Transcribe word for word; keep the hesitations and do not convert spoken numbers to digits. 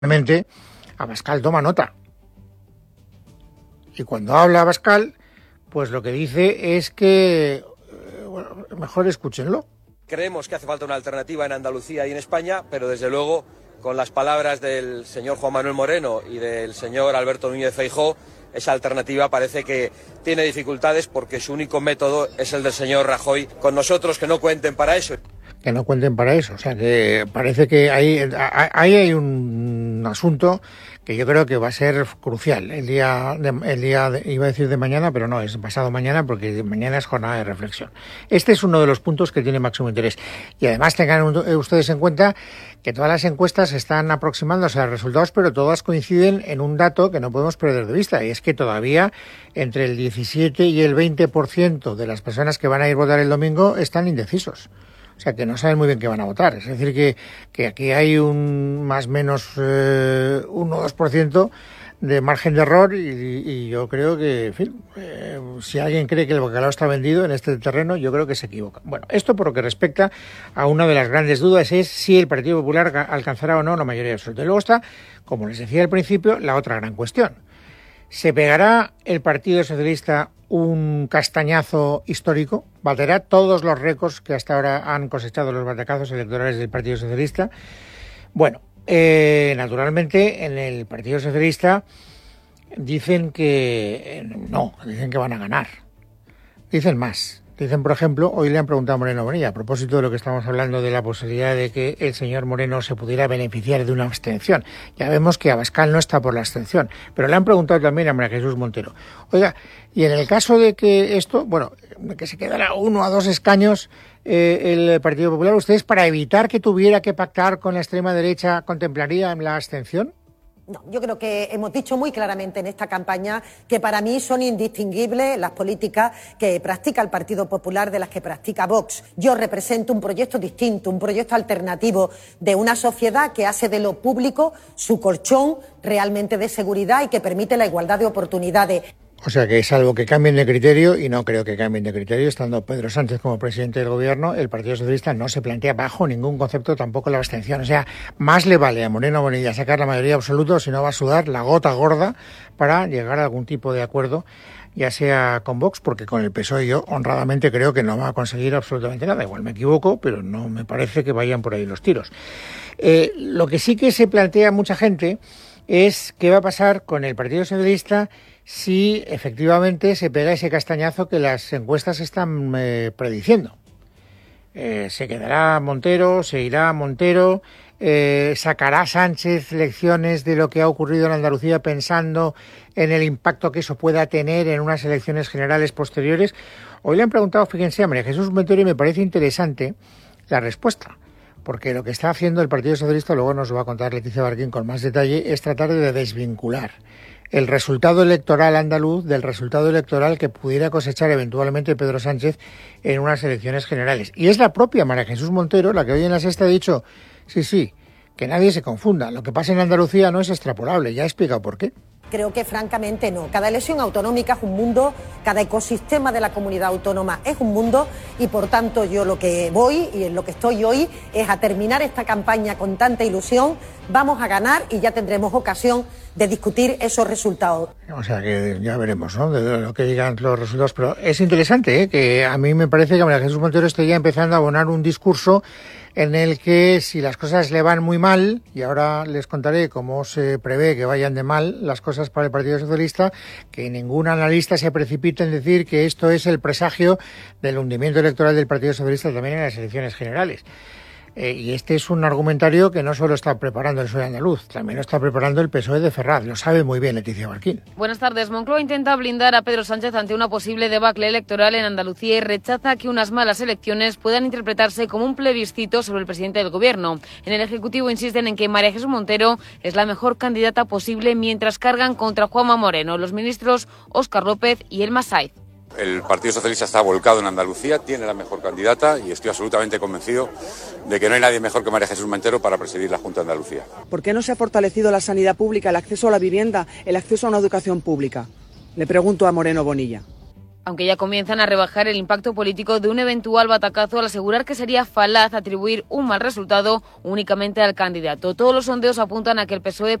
Realmente, Abascal toma nota. Y cuando habla Abascal, pues lo que dice es que, eh, bueno, mejor escúchenlo. Creemos que hace falta una alternativa en Andalucía y en España, pero desde luego, con las palabras del señor Juan Manuel Moreno y del señor Alberto Núñez Feijóo, esa alternativa parece que tiene dificultades porque su único método es el del señor Rajoy. Con nosotros que no cuenten para eso. Que no cuenten para eso. O sea, que parece que ahí, ahí hay un asunto que yo creo que va a ser crucial. El día, de, el día de, iba a decir de mañana, pero no, es pasado mañana, porque mañana es jornada de reflexión. Este es uno de los puntos que tiene máximo interés. Y además tengan ustedes en cuenta que todas las encuestas están aproximándose a resultados, pero todas coinciden en un dato que no podemos perder de vista, y es que todavía entre el diecisiete y el veinte por ciento de las personas que van a ir a votar el domingo están indecisos. O sea, que no saben muy bien qué van a votar. Es decir, que, que aquí hay un más o menos eh, uno o dos por ciento de margen de error y, y yo creo que, en fin, eh, si alguien cree que el bacalao está vendido en este terreno, yo creo que se equivoca. Bueno, esto por lo que respecta a una de las grandes dudas es si el Partido Popular alcanzará o no la mayoría absoluta. Y luego está, como les decía al principio, la otra gran cuestión. ¿Se pegará el Partido Socialista un castañazo histórico? ¿Baterá todos los récords que hasta ahora han cosechado los batacazos electorales del Partido Socialista? Bueno, eh, naturalmente en el Partido Socialista dicen que eh, no, dicen que van a ganar. Dicen más. Dicen, por ejemplo, hoy le han preguntado a Moreno Bonilla, a propósito de lo que estamos hablando de la posibilidad de que el señor Moreno se pudiera beneficiar de una abstención. Ya vemos que Abascal no está por la abstención, pero le han preguntado también a María Jesús Montero. Oiga, y en el caso de que esto, bueno, que se quedara uno a dos escaños eh, el Partido Popular, ¿ustedes para evitar que tuviera que pactar con la extrema derecha contemplarían la abstención? No, yo creo que hemos dicho muy claramente en esta campaña que para mí son indistinguibles las políticas que practica el Partido Popular de las que practica Vox. Yo represento un proyecto distinto, un proyecto alternativo de una sociedad que hace de lo público su colchón realmente de seguridad y que permite la igualdad de oportunidades. O sea que salvo que cambien de criterio, y no creo que cambien de criterio, estando Pedro Sánchez como presidente del gobierno, el Partido Socialista no se plantea bajo ningún concepto tampoco la abstención. O sea, más le vale a Moreno Bonilla sacar la mayoría absoluta, si no va a sudar la gota gorda para llegar a algún tipo de acuerdo, ya sea con Vox, porque con el P S O E yo honradamente creo que no va a conseguir absolutamente nada. Igual me equivoco, pero no me parece que vayan por ahí los tiros. Eh, lo que sí que se plantea mucha gente es qué va a pasar con el Partido Socialista si efectivamente se pega ese castañazo que las encuestas están eh, prediciendo. Eh, se quedará Montero, se irá Montero, eh, sacará Sánchez lecciones de lo que ha ocurrido en Andalucía pensando en el impacto que eso pueda tener en unas elecciones generales posteriores. Hoy le han preguntado, fíjense, a María Jesús Montero, y me parece interesante la respuesta. Porque lo que está haciendo el Partido Socialista, luego nos lo va a contar Leticia Barquín con más detalle, es tratar de desvincular el resultado electoral andaluz del resultado electoral que pudiera cosechar eventualmente Pedro Sánchez en unas elecciones generales. Y es la propia María Jesús Montero la que hoy en la Sexta ha dicho, sí, sí, que nadie se confunda, lo que pasa en Andalucía no es extrapolable, ya he explicado por qué. Creo que francamente no. Cada elección autonómica es un mundo, cada ecosistema de la comunidad autónoma es un mundo y por tanto yo lo que voy y en lo que estoy hoy es a terminar esta campaña con tanta ilusión. Vamos a ganar y ya tendremos ocasión de discutir esos resultados. O sea que ya veremos, ¿no?, de lo que digan los resultados. Pero es interesante, ¿eh?, que a mí me parece que María Jesús Montero esté ya empezando a abonar un discurso en el que si las cosas le van muy mal, y ahora les contaré cómo se prevé que vayan de mal las cosas para el Partido Socialista, que ningún analista se precipite en decir que esto es el presagio del hundimiento electoral del Partido Socialista también en las elecciones generales. Eh, y este es un argumentario que no solo está preparando el P S O E andaluz, también lo está preparando el P S O E de Ferraz. Lo sabe muy bien Leticia Barquín. Buenas tardes. Moncloa intenta blindar a Pedro Sánchez ante una posible debacle electoral en Andalucía y rechaza que unas malas elecciones puedan interpretarse como un plebiscito sobre el presidente del gobierno. En el Ejecutivo insisten en que María Jesús Montero es la mejor candidata posible, mientras cargan contra Juanma Moreno los ministros Óscar López y Elma Saiz. El Partido Socialista está volcado en Andalucía, tiene la mejor candidata y estoy absolutamente convencido de que no hay nadie mejor que María Jesús Montero para presidir la Junta de Andalucía. ¿Por qué no se ha fortalecido la sanidad pública, el acceso a la vivienda, el acceso a una educación pública? Le pregunto a Moreno Bonilla. aunque ya comienzan a rebajar el impacto político de un eventual batacazo al asegurar que sería falaz atribuir un mal resultado únicamente al candidato. Todos los sondeos apuntan a que el P S O E